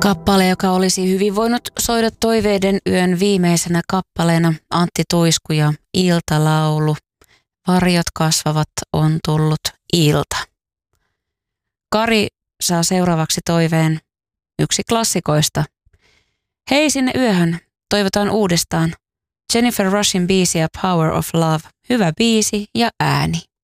Kappale, joka olisi hyvin voinut soida Toiveiden yön viimeisenä kappaleena, Antti Tuisku ja Iltalaulu. Varjot kasvavat, on tullut ilta. Kari saa seuraavaksi toiveen, yksi klassikoista. Hei sinne yöhön, toivotaan uudestaan. Jennifer Rushin biisiä Power of Love. Hyvä biisi ja ääni.